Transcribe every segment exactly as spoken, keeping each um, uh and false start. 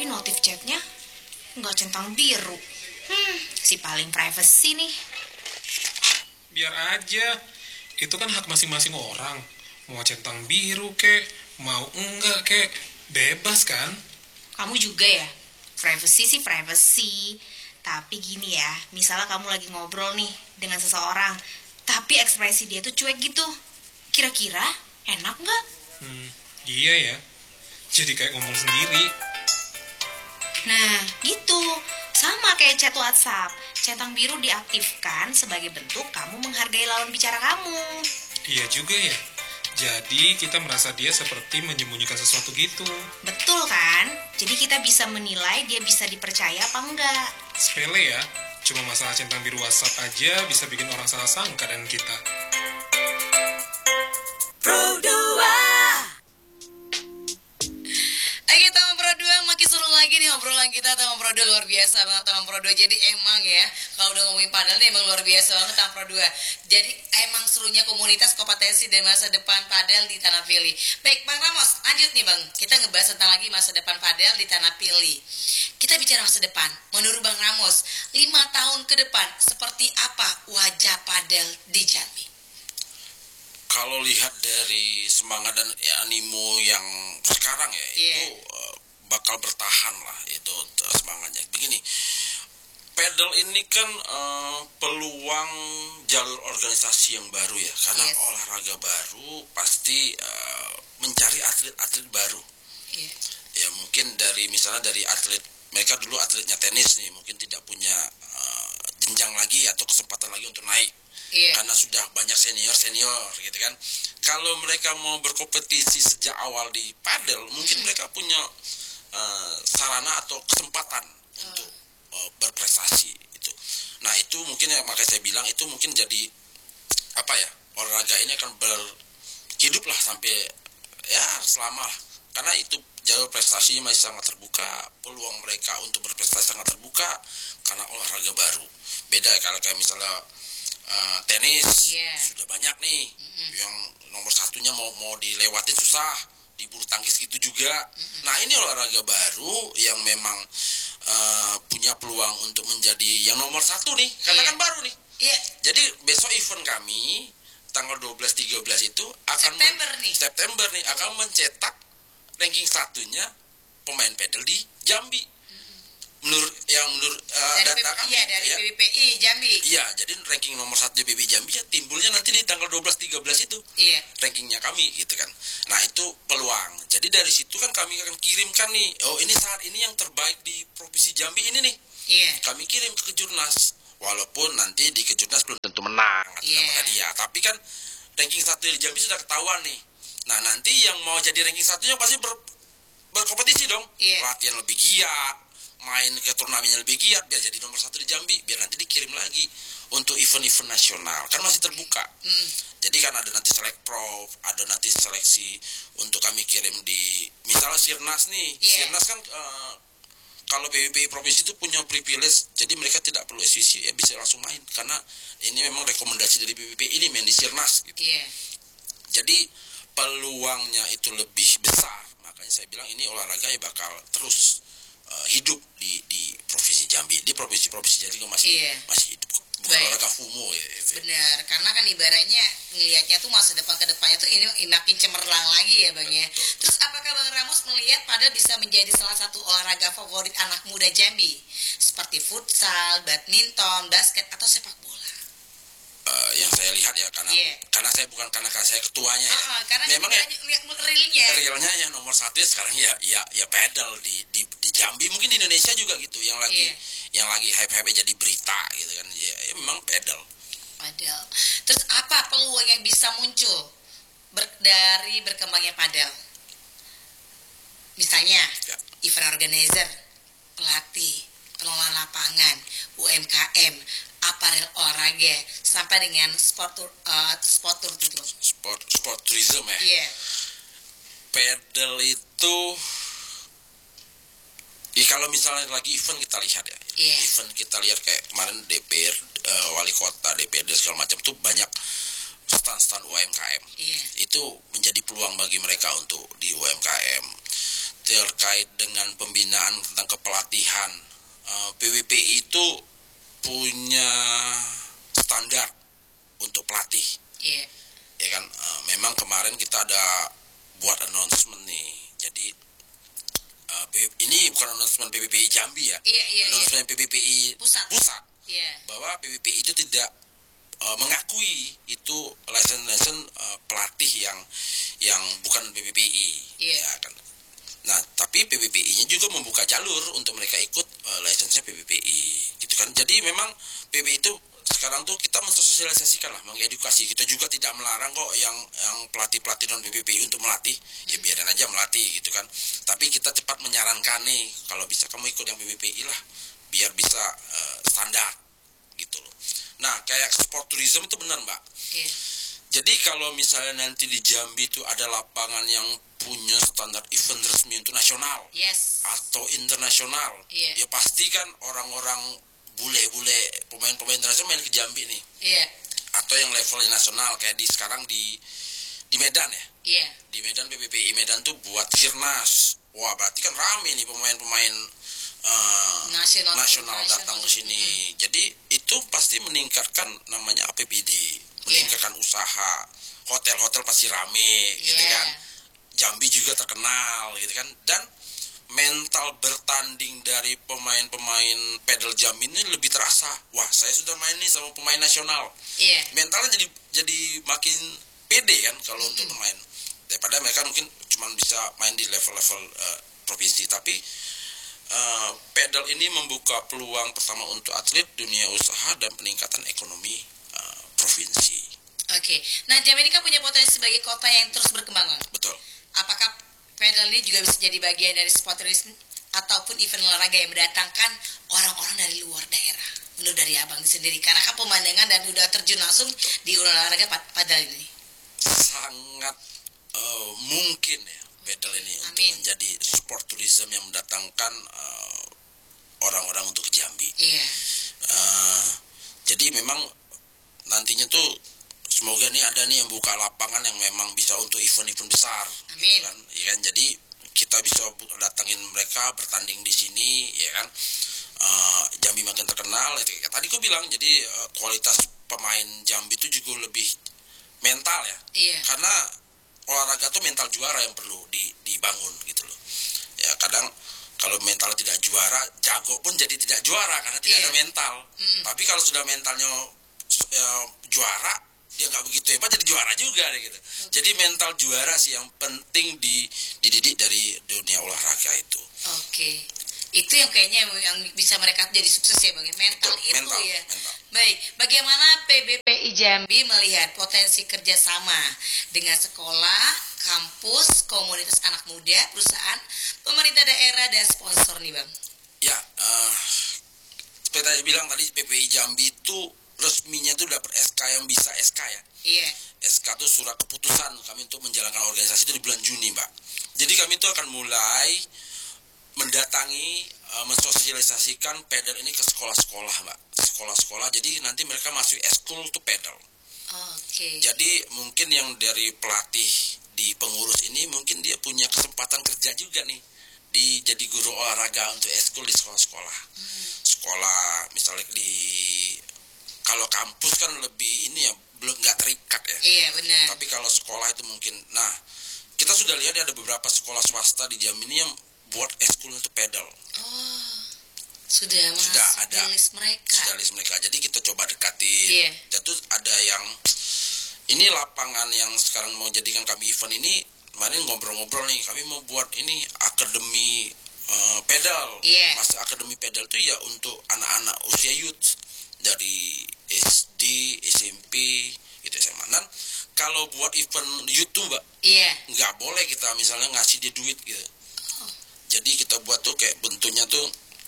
Tapi notif chatnya nggak centang biru. Hmm, si paling privacy nih. Biar aja, itu kan hak masing-masing orang. Mau centang biru kek, mau enggak kek, bebas kan? Kamu juga ya? Privacy sih privacy. Tapi gini ya, misalnya kamu lagi ngobrol nih dengan seseorang, tapi ekspresi dia tuh cuek gitu. Kira-kira enak nggak? Hmm, iya ya. Jadi kayak ngomong sendiri. Nah, gitu. Sama kayak chat WhatsApp. Centang biru diaktifkan sebagai bentuk kamu menghargai lawan bicara kamu. Iya juga ya. Jadi kita merasa dia seperti menyembunyikan sesuatu gitu. Betul kan? Jadi kita bisa menilai dia bisa dipercaya apa enggak. Sepele ya. Cuma masalah centang biru WhatsApp aja bisa bikin orang salah sangka dengan kita. Pro dua. Ayo teman Pro dua, makin seru lagi nih obrolan kita. Teman Pro dua luar biasa banget teman Pro dua. Jadi emang ya, kalau udah ngomongin padel nih emang luar biasa banget teman Pro dua. Jadi emang serunya komunitas kompetensi dan masa depan padel di Tanah Pili. Baik Bang Ramos, lanjut nih Bang. Kita ngebahas tentang lagi masa depan padel di Tanah Pili. Kita bicara masa depan. Menurut Bang Ramos, lima tahun ke depan seperti apa wajah padel di Jambi? Kalau lihat dari semangat dan animo yang sekarang ya, yeah. itu uh, bakal bertahan lah itu uh, semangatnya. Begini, padel ini kan uh, peluang jalur organisasi yang baru ya, karena yes. olahraga baru pasti uh, mencari atlet-atlet baru. Yeah. Ya mungkin dari misalnya dari atlet mereka dulu atletnya tenis nih, mungkin tidak punya uh, jenjang lagi atau kesempatan lagi untuk naik. Yeah. Karena sudah banyak senior-senior gitu kan. Kalau mereka mau berkompetisi sejak awal di padel, mungkin mm. mereka punya uh, sarana atau kesempatan mm. untuk uh, berprestasi itu. Nah itu mungkin ya, makanya saya bilang itu mungkin jadi apa ya, olahraga ini akan berhidup lah sampai ya selama lah. Karena itu jalur prestasi masih sangat terbuka, peluang mereka untuk berprestasi sangat terbuka karena olahraga baru. Beda kalau kayak misalnya Uh, tenis yeah. sudah banyak nih mm-hmm. yang nomor satunya mau mau dilewatin susah, di bulu tangkis gitu juga. Mm-hmm. Nah ini olahraga baru yang memang uh, punya peluang untuk menjadi yang nomor satu nih karena yeah. kan baru nih. Yeah. Jadi besok event kami tanggal dua belas tiga belas itu akan September men- nih. September nih akan mencetak ranking satunya pemain padel di Jambi. Menurut yang menurut uh, dari data kami ya dari ya, P B P I Jambi. Iya, jadi ranking nomor satu di P B P I Jambi ya timbulnya nanti di tanggal dua belas tiga belas itu. Iya. Rankingnya kami gitu kan. Nah, itu peluang. Jadi dari situ kan kami akan kirimkan nih, oh ini saat ini yang terbaik di Provinsi Jambi ini nih. Iya. Kami kirim ke Kejurnas. Walaupun nanti di Kejurnas belum tentu menang atau yeah. dapat hadiah, tapi kan ranking satu di Jambi sudah ketahuan nih. Nah, nanti yang mau jadi ranking satunya pasti ber, berkompetisi dong. Yeah. Latihan lebih giat, main ke turnamennya lebih giat biar jadi nomor satu di Jambi, biar nanti dikirim lagi untuk event-event nasional kan masih terbuka. Mm. Jadi kan ada nanti selek prof, ada nanti seleksi untuk kami kirim di misalnya Sirnas nih. Yeah. Sirnas kan uh, kalau P B P I provinsi itu punya privilege, jadi mereka tidak perlu S V C ya bisa langsung main karena ini memang rekomendasi dari P B P I ini main di Sirnas gitu. Yeah. Jadi peluangnya itu lebih besar, makanya saya bilang ini olahraga ya bakal terus Uh, hidup di di provinsi Jambi, di provinsi-provinsi Jambi masih yeah. masih hidup kok. Bukan olahraga FUMO ya. Benar, karena kan ibaratnya ngelihatnya tuh masa depan ke depannya tuh ini makin cemerlang lagi ya Bang ya. Terus apakah Bang Ramos melihat padel bisa menjadi salah satu olahraga favorit anak muda Jambi seperti futsal, badminton, basket atau sepak bola? Uh, yang saya lihat ya karena yeah. karena saya bukan karena saya ketuanya ya. Uh-uh, karena memang ya realnya. Realnya ya nomor satu sekarang ya ya ya pedal di di di Jambi, mungkin di Indonesia juga gitu yang lagi yeah. yang lagi hype-hype jadi berita gitu kan. Ya, ya memang pedal. Padel. Terus apa peluang yang bisa muncul ber- dari berkembangnya padel? Misalnya ya. Event organizer, pelatih, pengelola lapangan, U M K M, aparel olahraga sampai dengan sport tour, uh, sport tour gitu. Sport sport tourism ya. Iya. Yeah. Pedal itu ya kalau misalnya lagi event kita lihat ya. Yeah. Event kita lihat kayak kemarin D P R uh, wali kota, D P R D segala macam tuh banyak stand-stand U M K M. Yeah. Itu menjadi peluang bagi mereka untuk di U M K M. terkait dengan pembinaan tentang kepelatihan, uh, P W P I itu punya standar untuk pelatih. Iya. Ya kan, uh, memang kemarin kita ada buat announcement nih. Jadi uh, ini bukan announcement P W P I Jambi ya. Iya, iya, announcement iya. P W P I Pusat. Pusat. Iya. Bahwa P W P I itu tidak uh, mengakui itu license-license uh, pelatih yang yang bukan P W P I. Iya. Ya kan. Nah, tapi P W P I-nya juga membuka jalur untuk mereka ikut uh, lisensinya P W P I, gitu kan. Jadi memang P W P I itu sekarang tuh kita mensosialisasikan lah, mengedukasi. Kita juga tidak melarang kok yang yang pelatih-pelatih non P W P I untuk melatih, ya biarin aja melatih, gitu kan. Tapi kita cepat menyarankan nih, kalau bisa kamu ikut yang P W P I lah, biar bisa uh, standar, gitu loh. Nah, kayak sport tourism itu benar, Mbak. Iya. Jadi kalau misalnya nanti di Jambi itu ada lapangan yang punya standar event resmi untuk nasional, Yes. atau internasional, Iya. ya pasti kan orang-orang bule-bule, pemain-pemain internasional main ke Jambi nih. Iya. Atau yang levelnya nasional kayak di sekarang di di Medan ya. Iya. Di Medan P W P I Medan tuh buat Sirnas. Wah, berarti kan rame nih pemain-pemain uh, Nasional, nasional nasional. datang ke sini. Hmm. Jadi itu pasti meningkatkan namanya A P B D, meningkatkan usaha. Hotel-hotel pasti rame, gitu Iya. kan. Jambi juga terkenal, gitu kan. Dan mental bertanding dari pemain-pemain pedal Jambi ini lebih terasa. Wah, saya sudah main nih sama pemain nasional. Iya. Mentalnya jadi jadi makin pede kan kalau untuk bermain. Daripada mereka mungkin cuma bisa main di level-level uh, provinsi. Tapi uh, pedal ini membuka peluang pertama untuk atlet, dunia usaha, dan peningkatan ekonomi uh, provinsi. Oke. Nah, Jambi ini kan punya potensi sebagai kota yang terus berkembang, Bang. Betul. Apakah pedal ini juga bisa jadi bagian dari sport tourism ataupun event olahraga yang mendatangkan orang-orang dari luar daerah? Menurut dari Abang sendiri, karena kan pemandangan dan udah terjun langsung di olahraga padel ini. Sangat uh, mungkin ya pedal ini Amin. untuk menjadi sport tourism yang mendatangkan uh, orang-orang untuk ke Jambi. Iya. Uh, jadi memang nantinya tuh semoga nih ada nih yang buka lapangan yang memang bisa untuk event-event besar. Amin. Gitu kan? Ya kan, jadi kita bisa datangin mereka bertanding di sini, ya kan. Uh, Jambi makin terkenal. Kayak tadi aku bilang, jadi uh, kualitas pemain Jambi itu juga lebih mental ya. Iya. Karena olahraga tuh mental juara yang perlu di, dibangun gitu loh. Ya kadang kalau mental tidak juara, jago pun jadi tidak juara karena tidak Iya. ada mental. Mm-mm. Tapi kalau sudah mentalnya uh, juara, dia nggak begitu hebat jadi juara juga deh gitu. Okay. Jadi mental juara sih yang penting di, dididik dari dunia olahraga itu. Oke. Okay. Itu yang kayaknya yang bisa mereka jadi sukses ya, Bang. Mental Betul, itu mental, ya. Mental. Baik, bagaimana P B P I Jambi melihat potensi kerjasama dengan sekolah, kampus, komunitas anak muda, perusahaan, pemerintah daerah, dan sponsor nih, Bang? Ya, uh, seperti tadi bilang tadi P P I Jambi itu resminya tuh dapat S K yang bisa S K ya. Iya. S K itu surat keputusan kami untuk menjalankan organisasi itu di bulan Juni, Mbak. Jadi kami itu akan mulai mendatangi, uh, mensosialisasikan pedal ini ke sekolah-sekolah, Mbak. Sekolah-sekolah, jadi nanti mereka masuk eskul to pedal. Oke. Okay. Jadi mungkin yang dari pelatih di pengurus ini mungkin dia punya kesempatan kerja juga nih di jadi guru olahraga untuk eskul di sekolah-sekolah. Hmm. Sekolah misalnya di kalau kampus kan lebih ini ya belum nggak terikat ya. Iya benar. Tapi kalau sekolah itu mungkin, nah kita sudah lihat ada beberapa sekolah swasta di Jambi ini yang buat eskul untuk pedal. Oh, sudah masuk sudah ada di list mereka. Sudah list mereka. Jadi kita coba dekatin. Iya. Jadi ada yang ini lapangan yang sekarang mau jadikan kami event ini, kemarin ngobrol-ngobrol nih, kami mau buat ini akademi uh, pedal. Iya. Masa akademi pedal itu ya untuk anak-anak usia youth dari S D, S M P, gitu S M A. Dan kalau buat event YouTube, Mbak, iya. nggak boleh kita misalnya ngasih dia duit gitu. Jadi kita buat tuh kayak bentuknya tuh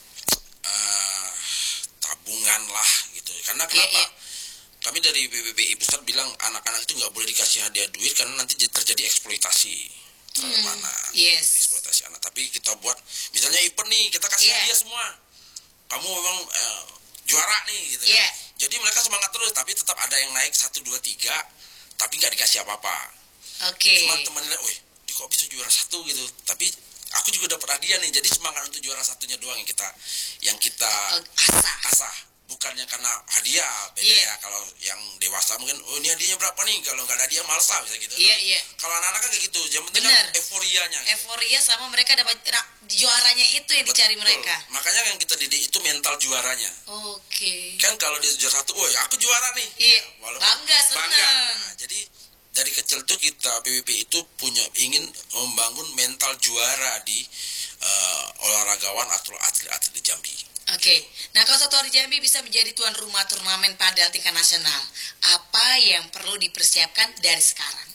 uh, tabungan lah gitu. Karena kenapa? Yeah, yeah. Kami dari B B P I pusat bilang anak-anak itu nggak boleh dikasih hadiah duit karena nanti terjadi eksploitasi terhadap Hmm, anak. yes. Eksploitasi anak. Tapi kita buat misalnya event nih, kita kasih Yeah. hadiah semua. Kamu memang uh, juara nih gitu Yeah. kan. Jadi mereka semangat terus, tapi tetap ada yang naik satu dua tiga, tapi nggak dikasih apa-apa. Oke. Cuma teman lihat, wih, kok bisa juara satu gitu. Tapi aku juga dapat hadiah nih. Jadi semangat untuk juara satunya doang yang kita yang kita Oh, asah. asah. Bukannya karena hadiah, beda Iya. ya. Kalau yang dewasa mungkin, oh ini hadiahnya berapa nih? Kalau nggak ada hadiah malas lah, bisa gitu. Iya, iya. Kalau anak-anak kan kayak gitu, yang penting Bener. kan euforianya. Gitu. Euforia sama mereka dapat ra- juaranya itu yang dicari Betul. mereka. Makanya yang kita didik itu mental juaranya. Oke. Kan kalau dia juara satu, oh ya aku juara nih. Iya. Ya, walaupun Bangga, senang. bangga. Nah, jadi dari kecil tuh kita P W P itu punya ingin membangun mental juara di uh, olahragawan atau atlet-atlet di Jambi. Oke, nah kalau satu hari Jambi bisa menjadi tuan rumah turnamen padel tingkat nasional, apa yang perlu dipersiapkan dari sekarang?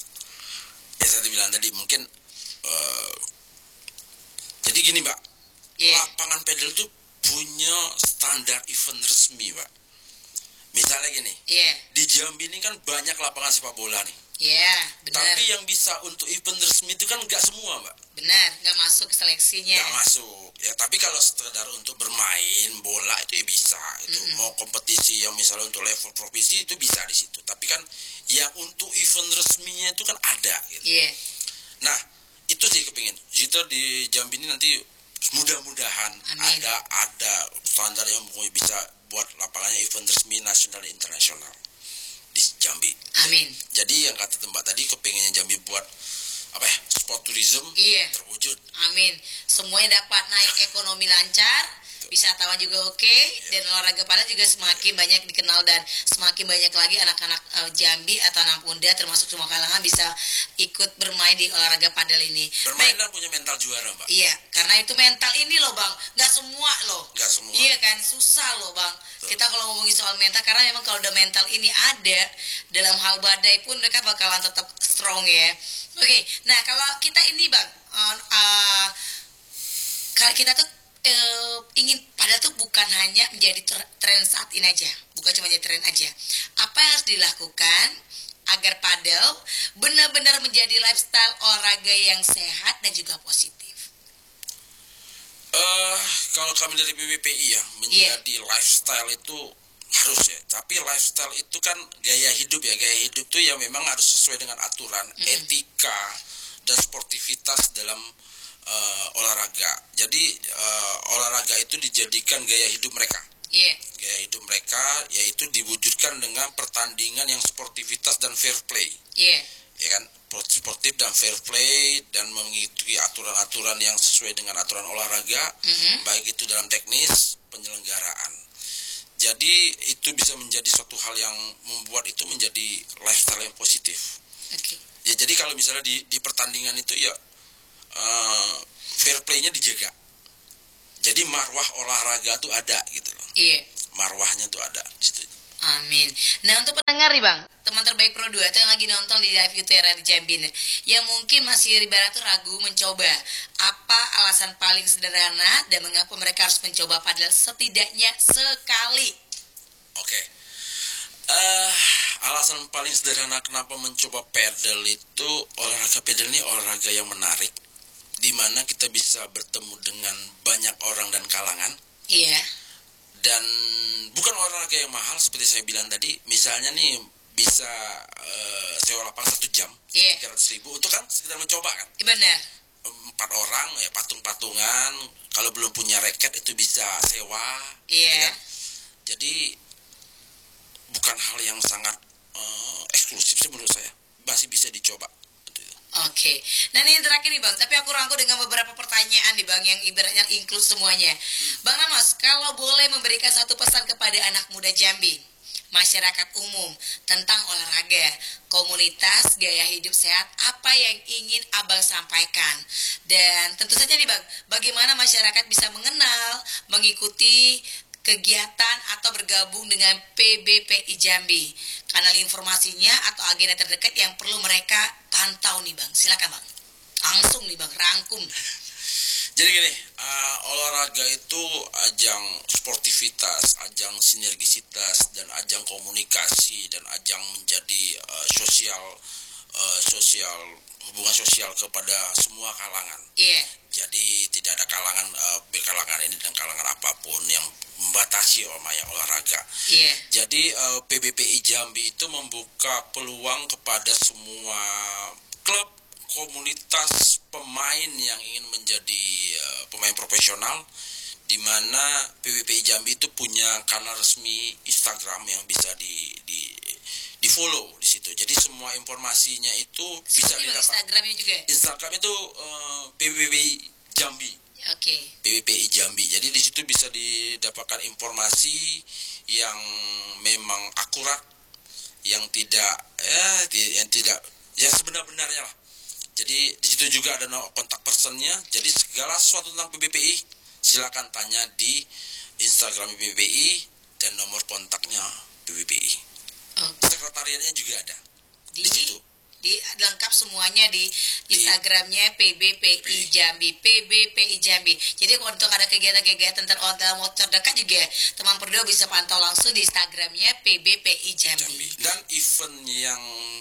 Ya saya bilang tadi mungkin uh, jadi gini Mbak, Iya. lapangan padel itu punya standar event resmi Mbak. Misalnya gini, Iya, di Jambi ini kan banyak lapangan sepak bola nih. iya, benar, Tapi yang bisa untuk event resmi itu kan nggak semua Mbak. benar, nggak masuk ke seleksinya. Nggak masuk ya, tapi kalau sekedar untuk bermain bola itu ya bisa itu. Mm-mm. Mau kompetisi yang misalnya untuk level provinsi itu bisa di situ, tapi kan yang untuk event resminya itu kan ada gitu. Iya, Nah itu sih kepingin kita di Jambi ini nanti mudah-mudahan Amin. ada ada standar yang bisa buat lapangannya event resmi nasional dan internasional di Jambi. amin. Jadi yang kata Mbak tadi kepinginnya Jambi buat apa ya, sport tourism Iya, terwujud. amin. Semuanya dapat naik ekonomi lancar, wisatawan juga oke, dan olahraga padel juga semakin banyak dikenal dan semakin banyak lagi anak-anak eh, Jambi atau anak muda termasuk semua kalangan bisa ikut bermain di olahraga padel ini. Bermain Baik. dan punya mental juara Mbak. Iya, karena itu mental ini loh bang, nggak semua loh. Nggak semua. Iya kan, susah loh bang. Betul. Kita kalau ngomongin soal mental, karena memang kalau udah mental ini ada dalam hal badai pun mereka bakalan tetap strong ya. Oke, nah kalau kita ini bang, uh, uh, kalau kita tuh uh, ingin padahal tuh bukan hanya menjadi tr- tren saat ini aja, bukan cuma jadi tren aja. Apa yang harus dilakukan agar padel benar-benar menjadi lifestyle olahraga yang sehat dan juga positif? Eh, kalau kami dari P W P I ya menjadi lifestyle itu harus ya. Tapi lifestyle itu kan gaya hidup ya. Gaya hidup itu ya memang harus sesuai dengan aturan, Mm. etika dan sportivitas dalam eh, olahraga. Jadi eh, olahraga itu dijadikan gaya hidup mereka. Iya, Gaya hidup mereka yaitu diwujudkan dengan pertandingan yang sportivitas dan fair play. iya, Ya kan, sportif dan fair play dan mengikuti aturan-aturan yang sesuai dengan aturan olahraga, Mhm. baik itu dalam teknis penyelenggaraan. Jadi itu bisa menjadi suatu hal yang membuat itu menjadi lifestyle yang positif. oke, Ya jadi kalau misalnya di di pertandingan itu ya eh, fair play-nya dijaga. Jadi marwah olahraga tuh ada gitu loh. iya. Marwahnya tuh ada di situ. Amin. Nah untuk pendengar nih bang, teman terbaik Pro dua itu yang lagi nonton di live YouTube di Jambi nih, yang mungkin masih ibarat tuh ragu mencoba, apa alasan paling sederhana dan mengapa mereka harus mencoba padel setidaknya sekali? Oke. Eh, alasan paling sederhana kenapa mencoba pedal itu, olahraga pedal ini olahraga yang menarik, di mana kita bisa bertemu dengan banyak orang dan kalangan, Iya, dan bukan olahraga yang mahal seperti saya bilang tadi. Misalnya nih bisa eh, sewa lapangan satu jam Iya. tiga ratus ribu, untuk kan sekedar mencoba kan. benar. Empat orang ya, patung-patungan. Kalau belum punya raket itu bisa sewa. Iya. ya kan? Jadi bukan hal yang sangat eh, eksklusif sih menurut saya, masih bisa dicoba. Oke, nah ini yang terakhir nih bang, tapi aku rangkum dengan beberapa pertanyaan nih bang yang ibaratnya include semuanya. Bang Ramos, kalau boleh memberikan satu pesan kepada anak muda Jambi, masyarakat umum tentang olahraga, komunitas, gaya hidup sehat, apa yang ingin abang sampaikan? Dan tentu saja nih bang, bagaimana masyarakat bisa mengenal, mengikuti kegiatan atau bergabung dengan P B P I Jambi, kanal informasinya atau agenda terdekat yang perlu mereka pantau nih bang. Silakan bang, langsung nih bang, rangkum. Jadi gini, uh, olahraga itu ajang sportivitas, ajang sinergisitas, dan ajang komunikasi, dan ajang menjadi uh, sosial, uh, sosial hubungan sosial kepada semua kalangan. Iya, Jadi tidak ada kalangan, uh, kalangan ini dan kalangan apapun yang membatasi namanya olahraga. iya, Jadi uh, P B P I Jambi itu membuka peluang kepada semua klub, komunitas pemain yang ingin menjadi uh, pemain profesional, di mana P B P I Jambi itu punya kanal resmi Instagram yang bisa di di di follow di situ. Jadi semua informasinya itu bisa didapat. Instagramnya juga. Instagram itu uh, P B P I Jambi. Oke. Okay. P B P I Jambi. Jadi di situ bisa didapatkan informasi yang memang akurat, yang tidak ya yang tidak ya sebenar-benarnya lah. Jadi di situ juga ada kontak personnya. Jadi segala sesuatu tentang P B P I silakan tanya di Instagram P B P I dan nomor kontaknya P B P I. Okay. Sekretariatnya juga ada di, di situ. Di lengkap semuanya di Instagramnya P B P I Jambi, P B P I Jambi. Jadi untuk ada kegiatan-kegiatan dalam waktu terdekat juga teman Prodo bisa pantau langsung di Instagramnya P B P I Jambi. Jambi. Dan event yang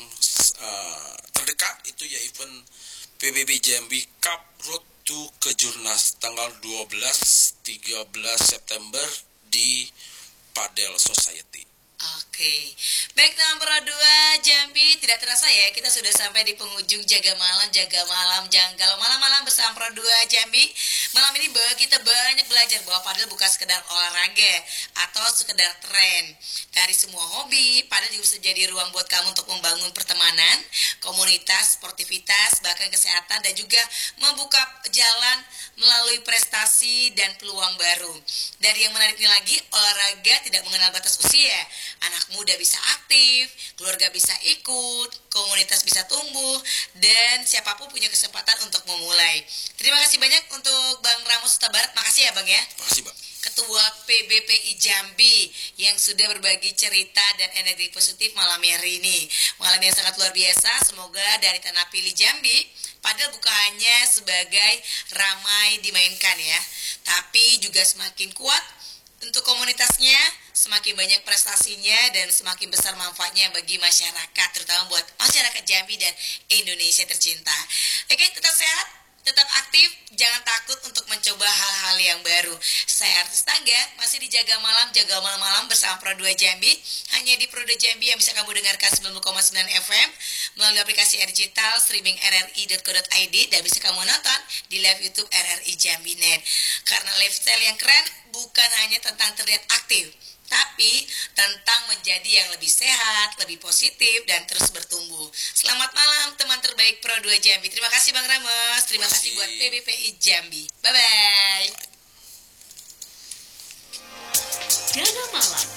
uh, terdekat itu ya event P B P I Jambi Cup Road to Kejurnas tanggal dua belas tiga belas September di Padel Society. Oke, baik teman Pro dua Jambi, tidak terasa ya kita sudah sampai di penghujung jaga malam, jaga malam janggal malam-malam bersama Pro dua Jambi. Malam ini kita banyak belajar bahwa padel bukan sekedar olahraga atau sekedar tren. Dari semua hobi, padel juga bisa jadi ruang buat kamu untuk membangun pertemanan, komunitas, sportivitas, bahkan kesehatan, dan juga membuka jalan melalui prestasi dan peluang baru. Dari yang menariknya lagi, olahraga tidak mengenal batas usia. Anak muda bisa aktif, keluarga bisa ikut, komunitas bisa tumbuh, dan siapapun punya kesempatan untuk memulai. Terima kasih banyak untuk Bang Ramos Huta Barat, makasih ya Bang ya. Makasih Bang. Ketua P B P I Jambi yang sudah berbagi cerita dan energi positif malam hari ini. Malam yang sangat luar biasa, semoga dari Tanah Pilih Jambi, padahal bukan hanya sebagai ramai dimainkan ya, tapi juga semakin kuat untuk komunitasnya, semakin banyak prestasinya, dan semakin besar manfaatnya bagi masyarakat, terutama buat masyarakat Jambi dan Indonesia tercinta. Oke, tetap sehat, tetap aktif, jangan takut untuk mencoba hal-hal yang baru. Saya Artis Tangga, masih di Jaga Malam, Jaga Malam-Malam bersama Pro dua Jambi. Hanya di Pro dua Jambi yang bisa kamu dengarkan sembilan puluh koma sembilan F M melalui aplikasi digital, streaming r r i dot co dot i d, dan bisa kamu nonton di live YouTube R R I Jambi dot net. Karena lifestyle yang keren bukan hanya tentang terlihat aktif, tapi tentang menjadi yang lebih sehat, lebih positif, dan terus bertumbuh. Selamat malam teman terbaik Pro dua Jambi. Terima kasih Bang Ramos. Terima kasih buat P B P I Jambi. Bye-bye. Jaga Malam